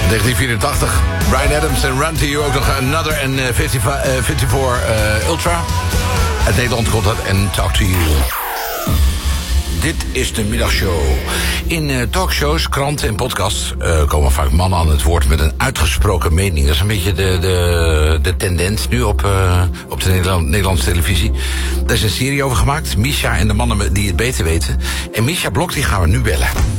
1984. Bryan Adams en Run To You. Ook nog Another en 54 Ultra. Uit Nederland komt dat en Talk To You. Dit is de middagshow. In talkshows, kranten en podcasts komen vaak mannen aan het woord met een uitgesproken mening. Dat is een beetje de tendens nu op de Nederlandse televisie. Daar is een serie over gemaakt. Misha en de mannen die het beter weten. En Misha Blok die gaan we nu bellen.